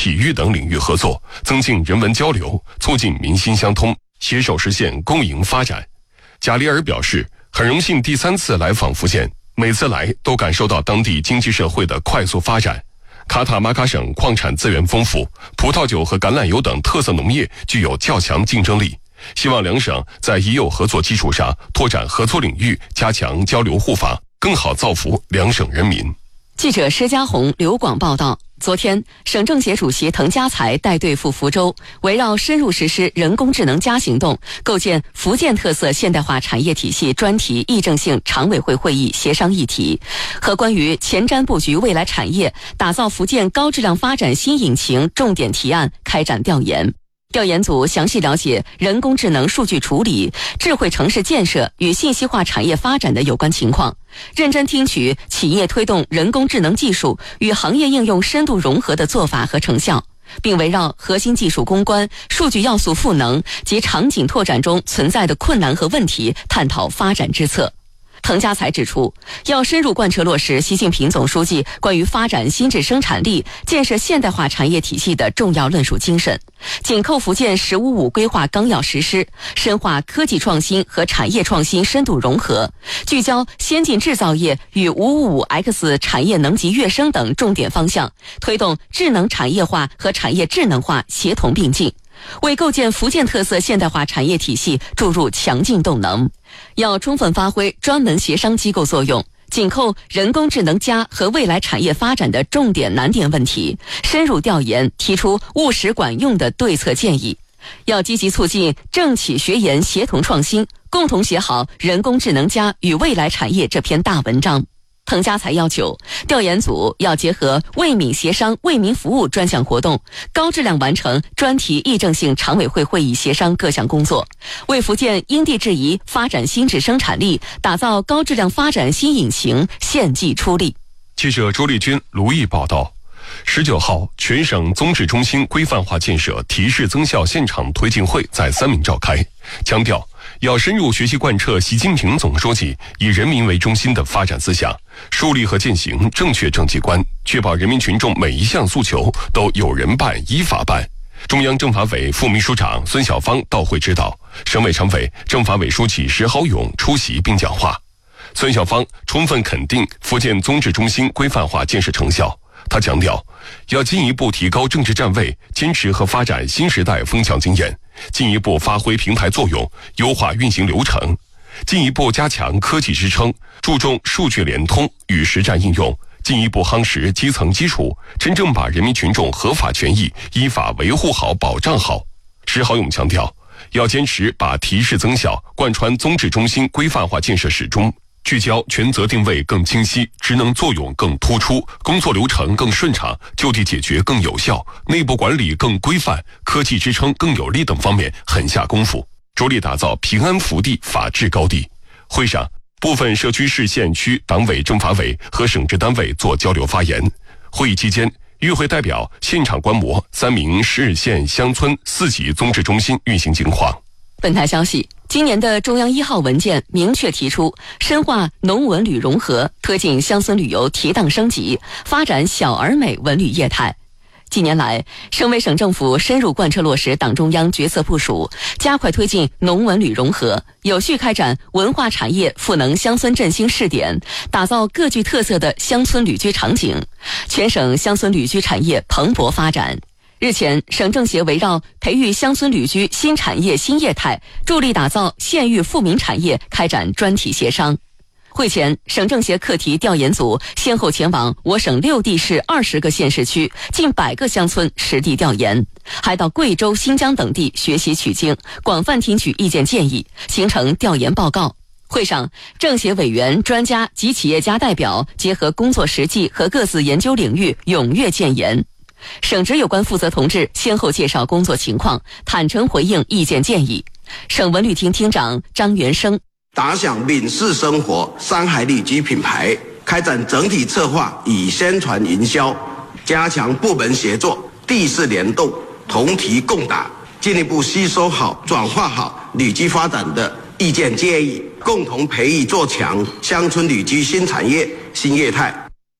体育等领域合作，增进人文交流，促进民心相通，携手实现共赢发展。贾利尔表示，很荣幸第3次来访福建，每次来都感受到当地经济社会的快速发展。卡塔马卡省矿产资源丰富，葡萄酒和橄榄油等特色农业具有较强竞争力。希望两省在已有合作基础上拓展合作领域，加强交流互访，更好造福两省人民。 记者施家红、刘广报道。昨天，省政协主席滕家才带队赴福州，围绕深入实施人工智能行动，构建福建特色现代化产业体系专题议政性常委会会议协商议题，和关于前瞻布局未来产业、打造福建高质量发展新引擎重点提案开展调研。调研组详细了解人工智能数据处理、智慧城市建设与信息化产业发展的有关情况，认真听取企业推动人工智能技术与行业应用深度融合的做法和成效，并围绕核心技术攻关、数据要素赋能及场景拓展中存在的困难和问题，探讨发展之策。滕家才指出，要深入贯彻落实习近平总书记关于发展新质生产力、建设现代化产业体系的重要论述精神，紧扣福建“15+5”规划纲要实施，深化科技创新和产业创新深度融合，聚焦先进制造业与555X 产业能级跃升等重点方向，推动智能产业化和产业智能化协同并进，为构建福建特色现代化产业体系注入强劲动能。要充分发挥专门协商机构作用，紧扣人工智能和未来产业发展的重点难点问题，深入调研，提出务实管用的对策建议。要积极促进政企学研协同创新，共同写好人工智能与未来产业这篇大文章。滕家才要求调研组要结合为民协商、为民服务专项活动，高质量完成专题议政性常委会会议协商各项工作，为福建因地制宜发展新质生产力、打造高质量发展新引擎献计出力。 记者周丽君、卢毅报道。19号，全省综治中心规范化建设提示增效现场推进会在三明召开，强调要深入学习贯彻习近平总书记以人民为中心的发展思想，树立和践行正确政绩观，确保人民群众每一项诉求都有人办、依法办。中央政法委副秘书长孙小芳到会指导，省委常委、政法委书记石豪勇出席并讲话。孙小芳充分肯定福建综治中心规范化建设成效。他强调，要进一步提高政治站位，坚持和发展新时代枫桥经验，进一步发挥平台作用，优化运行流程，进一步加强科技支撑，注重数据联通与实战应用，进一步夯实基层基础，真正把人民群众合法权益依法维护好、保障好。石豪勇强调，要坚持把提示增效贯穿综治中心规范化建设始终，聚焦权责定位更清晰，职能作用更突出，工作流程更顺畅，就地解决更有效，内部管理更规范，科技支撑更有力等方面狠下功夫，着力打造平安福地、法治高地。会上，部分社区市县区党委政法委和省直单位做交流发言。会议期间，与会代表现场观摩3名市县乡村4级综治中心运行情况。 本台消息，今年的中央1号文件明确提出，深化农文旅融合，推进乡村旅游提档升级，发展小而美文旅业态。近年来，省委省政府深入贯彻落实党中央决策部署，加快推进农文旅融合，有序开展文化产业赋能乡村振兴试点，打造各具特色的乡村旅居场景，全省乡村旅居产业蓬勃发展。日前，省政协围绕培育乡村旅居新产业新业态，助力打造县域富民产业开展专题协商。会前，省政协课题调研组先后前往我省6地市20个县市区、近100个乡村实地调研，还到贵州、新疆等地学习取经，广泛听取意见建议，形成调研报告。会上，政协委员、专家及企业家代表结合工作实际和各自研究领域，踊跃建言。省直有关负责同志先后介绍工作情况，坦诚回应意见建议。省文旅厅厅长张元生， 打响闽式生活山海旅居品牌，开展整体策划与宣传营销，加强部门协作、地势联动、同题共打，进一步吸收好、转化好旅居发展的意见建议，共同培育做强乡村旅居新产业新业态。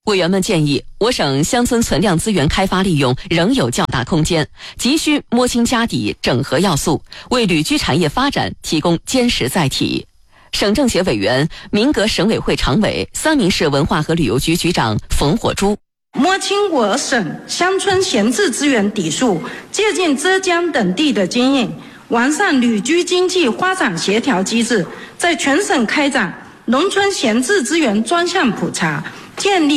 委员们建议，我省乡村存量资源开发利用仍有较大空间，急需摸清家底，整合要素，为旅居产业发展提供坚实载体。省政协委员、民革省委会常委、三明市文化和旅游局局长冯火珠。 摸清我省乡村闲置资源底数，借鉴浙江等地的经验，完善旅居经济发展协调机制，在全省开展农村闲置资源专项普查，建立